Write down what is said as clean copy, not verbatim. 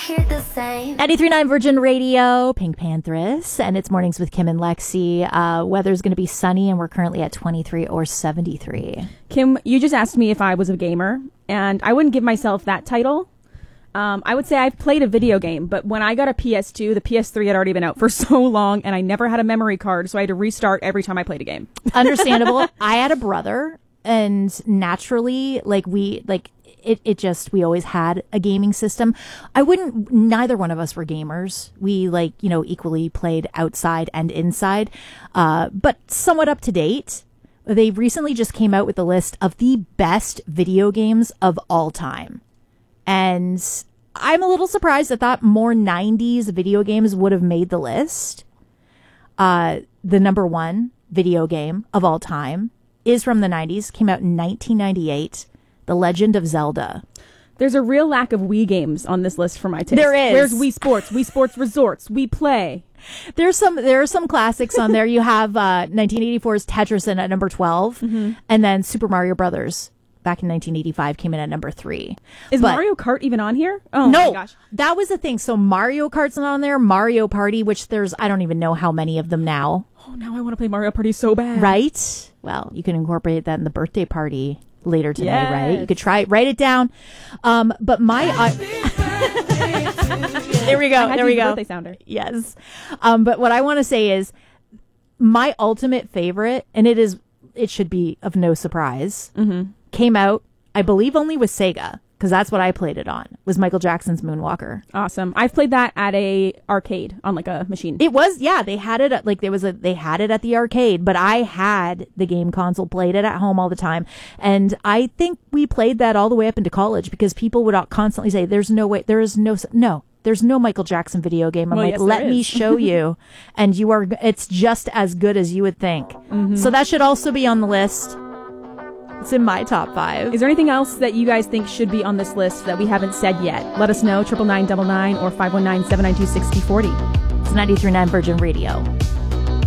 here the same. 93.9 Virgin Radio, Pink Panthers, and it's Mornings with Kim and Lexi. Weather's going to be sunny, and we're currently at 23 or 73. Kim, you just asked me if I was a gamer, and I wouldn't give myself that title. I would say I've played a video game, but when I got a PS2, the PS3 had already been out for so long, and I never had a memory card, so I had to restart every time I played a game. Understandable. I had a brother, and naturally, we always had a gaming system. Neither one of us were gamers. We equally played outside and inside, but somewhat up to date. They recently just came out with a list of the best video games of all time. And I'm a little surprised. I thought more 90s video games would have made the list. The number one video game of all time is from the 90s, came out in 1998, The Legend of Zelda. There's a real lack of Wii games on this list for my taste. There is. Where's Wii Sports, Wii Sports Resorts, Wii Play? There are some classics on there. You have 1984's Tetris in at number 12, and then Super Mario Brothers back in 1985 came in at number 3. Is Mario Kart even on here? Oh no, my gosh. That was the thing. So Mario Kart's not on there. Mario Party, which I don't even know how many of them now. Oh, now I want to play Mario Party so bad. Right? Well, you can incorporate that in the birthday party later today, yes. Right? You could write it down. But my... there we go. There we go. Birthday sounder. Yes. But what I want to say is my ultimate favorite, and it should be of no surprise, came out, I believe, only with Sega, because that's what I played it on, was Michael Jackson's Moonwalker. Awesome. I've played that at a arcade on a machine. It was, yeah, they had it at, they had it at the arcade, but I had the game console, played it at home all the time. And I think we played that all the way up into college, because people would constantly say, there's no Michael Jackson video game. I'm yes, let me show you. And it's just as good as you would think. So that should also be on the list. It's in my top 5. Is there anything else that you guys think should be on this list that we haven't said yet? Let us know, 99999 or 519-792-6040. It's 93.9 Virgin Radio.